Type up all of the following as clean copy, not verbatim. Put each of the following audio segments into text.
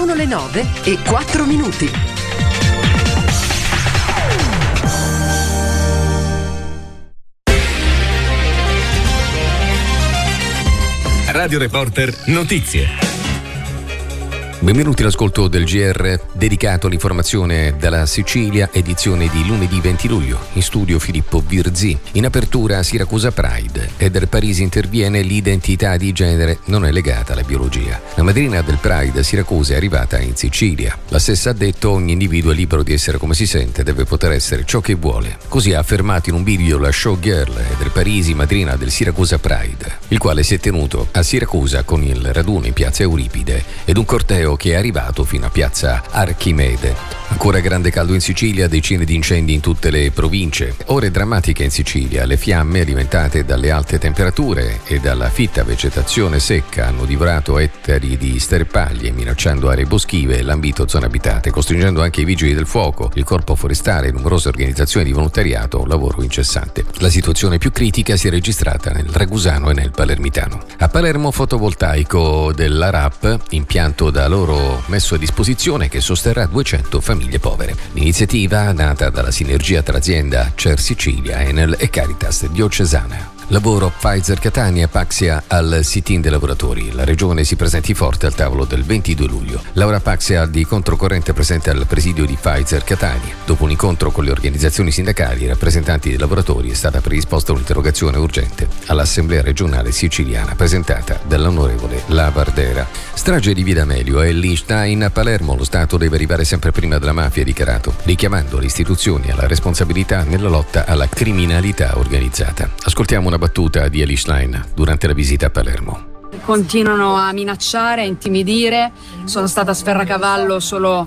Sono le 9:04. Radio Reporter Notizie. Benvenuti all'ascolto del GR dedicato all'informazione dalla Sicilia, edizione di lunedì 20 luglio. In studio Filippo Virzì. In apertura Siracusa Pride. Eder Parisi interviene: l'identità di genere non è legata alla biologia. La madrina del Pride a Siracusa è arrivata in Sicilia. La stessa ha detto: ogni individuo è libero di essere come si sente, deve poter essere ciò che vuole. Così ha affermato in un video la showgirl Eder Parisi, madrina del Siracusa Pride, il quale si è tenuto a Siracusa con il raduno in piazza Euripide ed un corteo che è arrivato fino a piazza Archimede. Ancora grande caldo in Sicilia, decine di incendi in tutte le province. Ore drammatiche in Sicilia, le fiamme alimentate dalle alte temperature e dalla fitta vegetazione secca hanno divorato ettari di sterpaglie, minacciando aree boschive e lambito zone abitate, costringendo anche i vigili del fuoco, il corpo forestale e numerose organizzazioni di volontariato a un lavoro incessante. La situazione più critica si è registrata nel Ragusano e nel Palermitano. A Palermo, fotovoltaico della RAP, impianto da loro messo a disposizione, che sosterrà 200 famiglie povere. L'iniziativa, nata dalla sinergia tra azienda CER Sicilia, Enel e Caritas Diocesana. Lavoro Pfizer Catania, Paxia al sit-in dei lavoratori. La regione si presenti forte al tavolo del 22 luglio. Laura Paxia di Controcorrente presente al presidio di Pfizer Catania. Dopo un incontro con le organizzazioni sindacali e rappresentanti dei lavoratori è stata predisposta un'interrogazione urgente all'Assemblea regionale siciliana presentata dall'onorevole Lavardera. Strage di Via D'Amelio e Liechtenstein a Palermo. Lo Stato deve arrivare sempre prima della mafia, dichiarato, richiamando le istituzioni alla responsabilità nella lotta alla criminalità organizzata. Ascoltiamo una battuta di Liechtenstein durante la visita a Palermo. Continuano a minacciare, a intimidire. Sono stata a Sferracavallo solo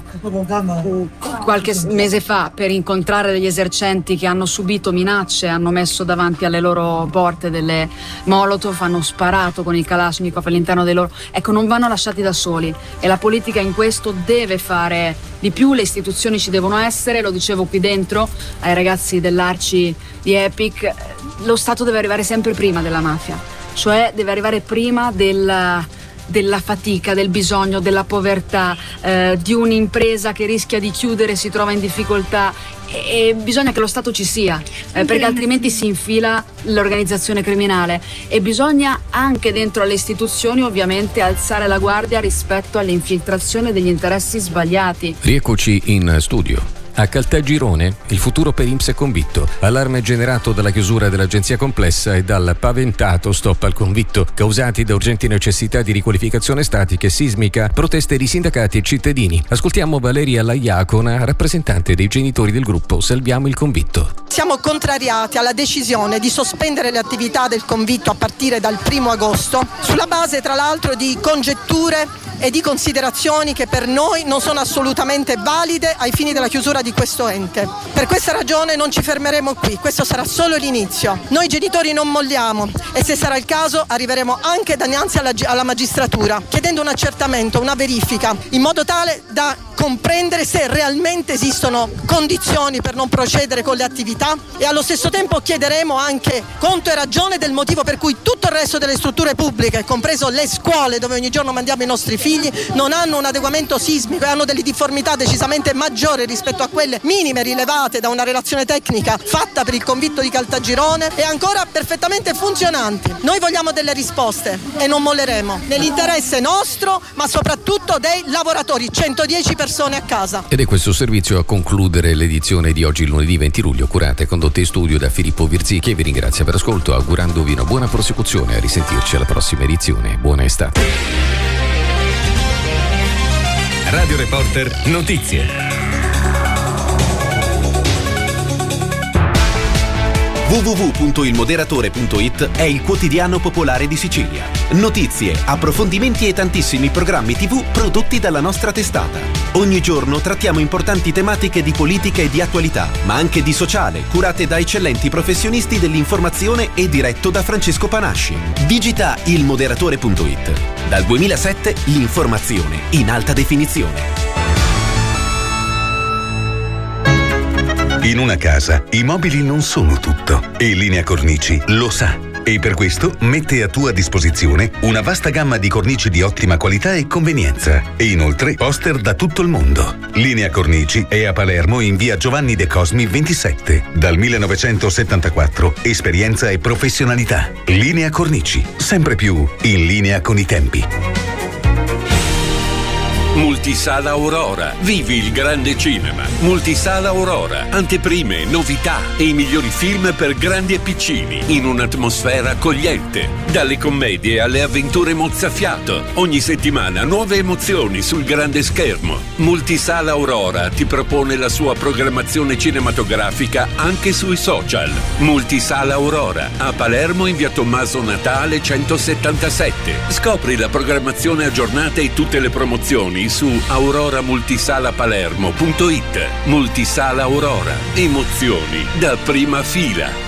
qualche mese fa per incontrare degli esercenti che hanno subito minacce, hanno messo davanti alle loro porte delle molotov, hanno sparato con il Kalashnikov all'interno dei loro. Ecco, non vanno lasciati da soli e la politica in questo deve fare di più, le istituzioni ci devono essere, lo dicevo qui dentro ai ragazzi dell'Arci di Epic, lo Stato deve arrivare sempre prima della mafia. Cioè deve arrivare prima della fatica, del bisogno, della povertà, di un'impresa che rischia di chiudere, si trova in difficoltà e bisogna che lo Stato ci sia, perché altrimenti si infila l'organizzazione criminale e bisogna anche dentro alle istituzioni ovviamente alzare la guardia rispetto all'infiltrazione degli interessi sbagliati. Rieccoci in studio. A Caltagirone il futuro per INPS è convitto. Allarme generato dalla chiusura dell'agenzia complessa e dal paventato stop al convitto, causati da urgenti necessità di riqualificazione statica e sismica, proteste di sindacati e cittadini. Ascoltiamo Valeria Laiacona, rappresentante dei genitori del gruppo Salviamo il Convitto. Siamo contrariati alla decisione di sospendere le attività del convitto a partire dal 1 agosto, sulla base tra l'altro di congetture e di considerazioni che per noi non sono assolutamente valide ai fini della chiusura di questo ente. Per questa ragione non ci fermeremo qui, questo sarà solo l'inizio. Noi genitori non molliamo e se sarà il caso arriveremo anche dinanzi alla magistratura chiedendo un accertamento, una verifica, in modo tale da comprendere se realmente esistono condizioni per non procedere con le attività e allo stesso tempo chiederemo anche conto e ragione del motivo per cui tutto il resto delle strutture pubbliche, compreso le scuole dove ogni giorno mandiamo i nostri figli, non hanno un adeguamento sismico e hanno delle difformità decisamente maggiori rispetto a quelle minime rilevate da una relazione tecnica fatta per il convitto di Caltagirone e ancora perfettamente funzionanti. Noi vogliamo delle risposte e non molleremo nell'interesse nostro ma soprattutto dei lavoratori, 110 persone a casa. Ed è questo servizio a concludere l'edizione di oggi, lunedì 20 luglio, curata e condotta in studio da Filippo Virzì, che vi ringrazia per l'ascolto, augurandovi una buona prosecuzione. A risentirci alla prossima edizione. Buona estate. Radio Reporter Notizie. www.ilmoderatore.it è il quotidiano popolare di Sicilia. Notizie, approfondimenti e tantissimi programmi TV prodotti dalla nostra testata. Ogni giorno trattiamo importanti tematiche di politica e di attualità, ma anche di sociale, curate da eccellenti professionisti dell'informazione e diretto da Francesco Panasci. Digita ilmoderatore.it. Dal 2007 l'informazione in alta definizione. In una casa i mobili non sono tutto e Linea Cornici lo sa. e per questo mette a tua disposizione una vasta gamma di cornici di ottima qualità e convenienza e inoltre poster da tutto il mondo. Linea Cornici è a Palermo in via Giovanni De Cosmi 27. Dal 1974 esperienza e professionalità. Linea Cornici, sempre più in linea con i tempi. Multisala Aurora. Vivi il grande cinema. Multisala Aurora. Anteprime, novità e i migliori film per grandi e piccini in un'atmosfera accogliente. Dalle commedie alle avventure mozzafiato. Ogni settimana nuove emozioni sul grande schermo. Multisala Aurora ti propone la sua programmazione cinematografica anche sui social. Multisala Aurora. A Palermo in via Tommaso Natale 177. Scopri la programmazione aggiornata e tutte le promozioni su auroramultisalapalermo.it. Multisala Aurora. Emozioni da prima fila.